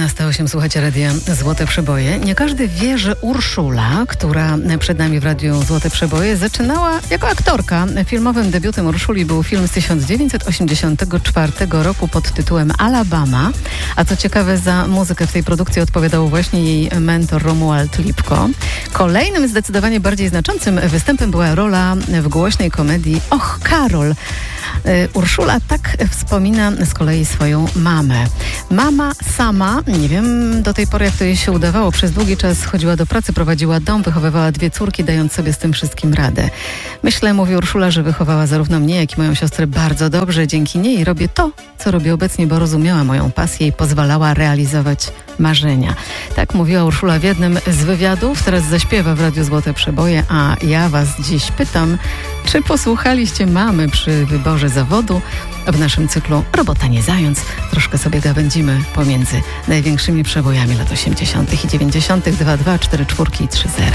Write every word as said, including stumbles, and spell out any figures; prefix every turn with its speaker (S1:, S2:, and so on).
S1: dziewiętnasta osiem, słuchacie radia Złote Przeboje. Nie każdy wie, że Urszula, która przed nami w radiu Złote Przeboje, zaczynała jako aktorka. Filmowym debiutem Urszuli był film z tysiąc dziewięćset osiemdziesiątego czwartego roku pod tytułem Alabama. A co ciekawe, za muzykę w tej produkcji odpowiadał właśnie jej mentor Romuald Lipko. Kolejnym zdecydowanie bardziej znaczącym występem była rola w głośnej komedii Och, Karol. Urszula tak wspomina z kolei swoją mamę. Mama sama, nie wiem do tej pory jak to jej się udawało, przez długi czas chodziła do pracy, prowadziła dom, wychowywała dwie córki, dając sobie z tym wszystkim radę. Myślę, mówi Urszula, że wychowała zarówno mnie, jak i moją siostrę bardzo dobrze. Dzięki niej robię to, co robię obecnie, bo rozumiała moją pasję i pozwalała realizować marzenia. Tak mówiła Urszula w jednym z wywiadów. Teraz zaśpiewa w Radiu Złote Przeboje, a ja was dziś pytam, czy posłuchaliście mamy przy wyborze zawodu? W naszym cyklu Robota nie zając troszkę sobie gawędzimy pomiędzy największymi przebojami lat osiemdziesiątych i dziewięćdziesiątych. dwa dwa cztery cztery i trzy zero.